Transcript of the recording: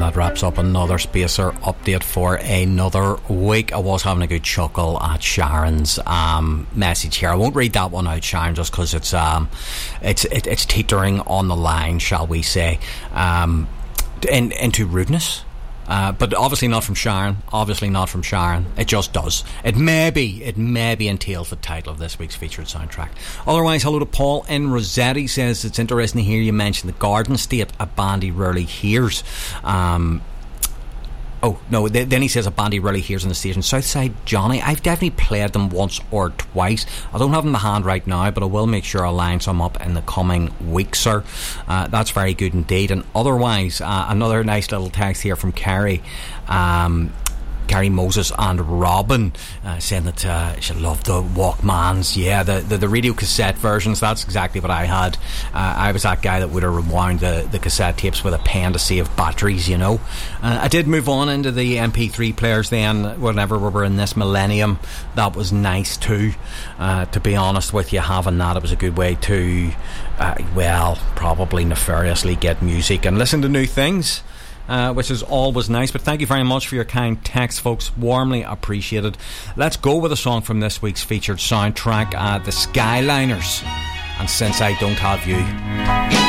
And that wraps up another Spacer update for another week. I was having a good chuckle at Sharon's message here. I won't read that one out, Sharon, just because it's teetering on the line, shall we say, into rudeness. But obviously not from Sharon. It just does. It maybe entails the title of this week's featured soundtrack. Otherwise, hello to Paul in Rossetti. Says it's interesting to hear you mention the Garden State, a band he rarely hears. Then he says a band he rarely hears on the station, Southside Johnny. I've definitely played them once or twice. I don't have them in the hand right now, but I will make sure I'll line some up in the coming weeks, sir. That's very good indeed. And otherwise, another nice little text here from Carrie Moses and Robin, saying that she loved the Walkmans. Yeah, the radio cassette versions. That's exactly what I had. I was that guy that would have rewound the cassette tapes with a pen to save batteries, you know. I did move on into the MP3 players then, whenever we were in this millennium. That was nice too, to be honest with you. Having that, it was a good way to probably nefariously get music and listen to new things, which is always nice. But thank you very much for your kind text, folks. Warmly appreciated. Let's go with a song from this week's featured soundtrack, the Skyliners, and Since I Don't Have You.